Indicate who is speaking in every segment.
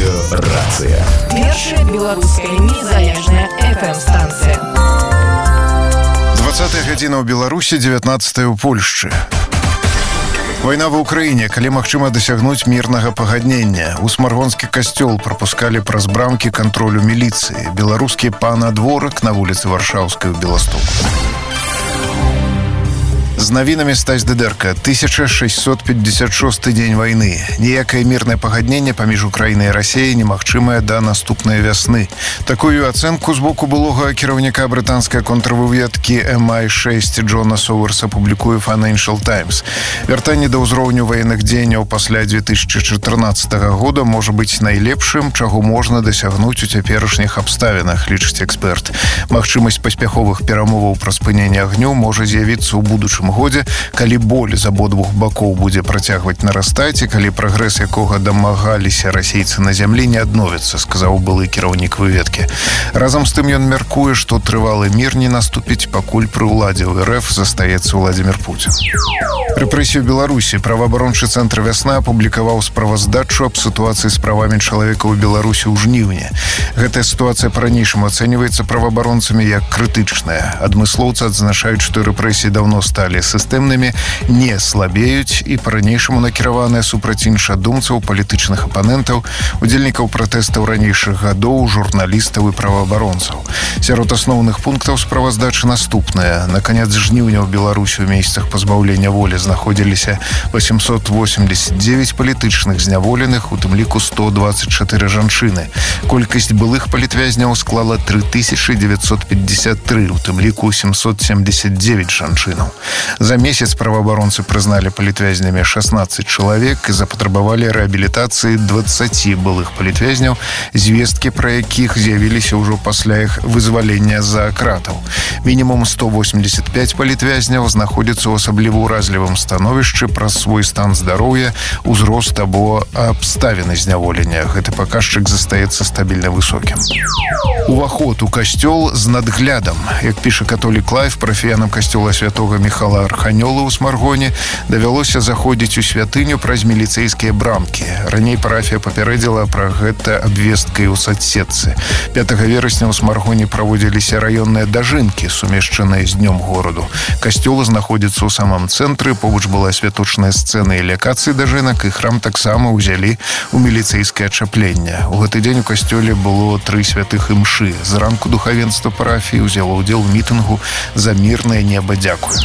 Speaker 1: Радыёрацыя.
Speaker 2: Першая беларуская незалежная FM-станцыя.
Speaker 3: 20 гадзіна ў Беларусі, 19 у Польшчы. Вайна ва ўкраіне, калі магчыма дасягнуць мірнага пагаднення. У Смаргонскі касцёл прапускалі праз брамкі кантролю міліцыі. Беларускі панадворак на вуліцы Варшаўскай у Беластоку. З навінамі Стась Дыдэрка. 1656 дзень вайны. Ніякае мірнае пагадненне паміж Украінай і Расіяй немагчымае да наступнай вясны. Такую ацэнку з боку былога кіраўніка брытанскай контрвыведкі MI6 Джона Соуэрса публікуе Financial Times. Вяртанне да ўзроўню ваенных дзеянняў пасля 2014 года можа быць найлепшым, чаго можна дасягнуць у цяперашніх абставінах, лічыць эксперт. Магчымасць паспяховых перамоваў пра спыненне агню можа з'явіцца ў будучым годзе, калі боль з абодвух бакоў будзе працягваць нарастаць і калі прагрэс, якога дамагаліся расейцы на зямлі, не адновіцца, сказаў былы кіраўнік выведкі. Разам з тым ён мяркуе, што трывалы мір не наступіць, пакуль пры ўладзе ў РФ застаецца Владзімір Пуцін. Рэпрэсію Беларусі. Праваабарончы цэнтр «Вясна» апублікаваў справаздачу аб сітуацыі з правамі чалавека ў Беларусі ў жніўні. Гэтая сітуацыя па-ранейшаму ацэньваецца праваабаронцамі як крытычная. Адмыслоўцы адзначаюць, што рэпрэсіі даўно сталі сістэмнымі, не слабеюць і па-ранейшаму накіраваныя супраць іншадумцаў, палітычных апанентаў, удзельнікаў пратэстаў ранейшых гадоў, журналістаў і праваабаронцаў. Сярод асноўных пунктаў справаздачы наступныя. На канец жніўня ў Беларусі ў месцах пазбаўлення волі знаходзіліся 889 палітычных зняволеных, у тым ліку 124 жанчыны. Колькасць былых палітвязняў склала 3953, у тым ліку 779 жанчынаў. За месяц праваабаронцы прызналі палітвязнямі 16 чалавек і запатрабавалі рэабілітацыі 20 былых палітвязняў, звесткі пра якіх з'явіліся ўжо пасля іх вызвалення з-за кратаў. Мінімум 185 палітвязняў знаходзяцца ў асабліва ўразлівым становішчы праз свой стан здароўя, узрост або абставіны зняволення. Гэты паказчык застаецца стабільна высокім. Уваход у касцёл з надглядам. Як піша католік Лайф, парафіянам касцёла святога Міхала Арханёла ў Смаргоне давялося заходзіць у святыню праз міліцэйскія брамкі. Раней парафія папярэдзіла пра гэта абвесткай у садсетцы. 5 верасня ў Смаргоне праводзіліся раённыя дажынкі, сумешчаныя з днём гораду. Касцёл знаходзіцца ў самым цэнтры, побач была святочная сцэна і лекацыі дажынак, і храм таксама ўзялі ў міліцэйскае ачапленне. У гэты дзень у касцёле было 3 святых імшы. Зранку духавенства парафіі ўзяло ўдзел у мітынгу «За мірнае неба дзякуй».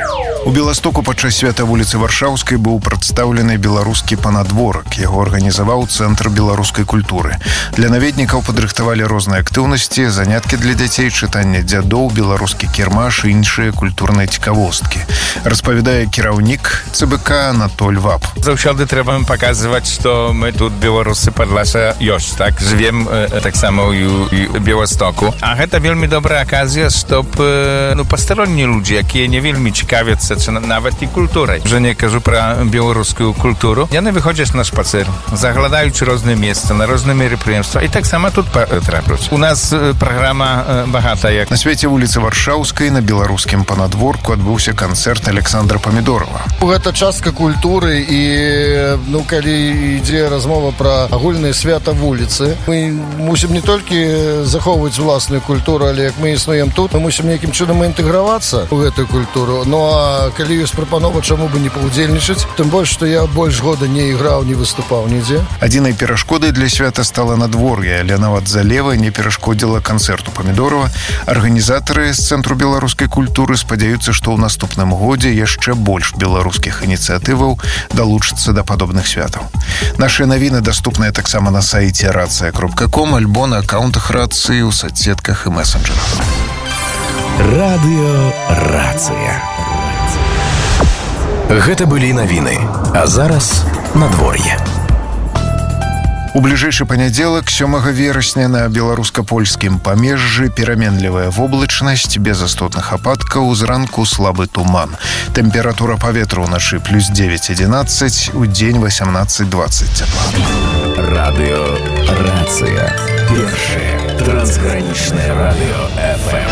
Speaker 3: У Беластоку падчас свята вуліцы Варшаўскай быў прадстаўлены беларускі панадворак. Яго арганізаваў Цэнтр беларускай культуры. Для наведнікаў падрыхтавалі розныя актыўнасці, заняткі для дзяцей, чытанне дзядоў, беларускі кірмаш і іншыя культурныя цікавосткі. Распавядае кіраўнік ЦБК Анатоль Вап.
Speaker 4: Заўсёды трэба паказваць, што мы тут беларусы Падласа ёсць, так? Жывем таксама ў Беластоку. А гэта вельмі добрая аказія, чтоб пастароннія людзі, якія не вельмі цікавяцца czy nawet i kulturę. Że nie кажу про białoruską kulturę. Яны wychodzą na spacer, zaglądają różne miejsca, na różne мероприятия. I tak samo тут trafić. У нас програма багата як.
Speaker 3: На свяце вуліцы Варшаўскай на беларускім панадворку адбыўся канцэрт Александра Памідорова.
Speaker 5: Гэта частка культуры і калі ідзе размова пра агульнае свята вуліцы, мы мусім не толькі захоўваць уласную культуру, але як мы існуем тут, мы мусім нейкім чынам інтэгравацца ў гэтую культуру. Ну а калі ёсць прапанова, чаму бы не паўдзельнічаць, тым больш, што я больш года не іграў, не выступаў нідзе.
Speaker 3: Адзінай перашкодай для свята стала надвор'е, але нават залева не перашкодзіла канцэрту Памідорова. Арганізатары з Цэнтру беларускай культуры спадзяюцца, што ў наступным годзе яшчэ больш беларускіх ініцыятываў далучацца да падобных святаў. Нашыя навіны даступныя таксама на сайце racja.com, альбо на аккаунтах рацыі ў соцсетках і месенджерах.
Speaker 1: Радыёрацыя. Гэта былі навіны. А зараз надвор'е.
Speaker 3: У бліжэйшы панядзелак, 7 верасня, на беларуска-польскім памежжы пераменлівая воблачнасць, без істотных ападкаў, зранку слабы туман. Тэмпература паветра ўначы +9-11, у дзень 18-20 цепла.
Speaker 1: Радыёрацыя. Першае трансгранічнае радыё FM.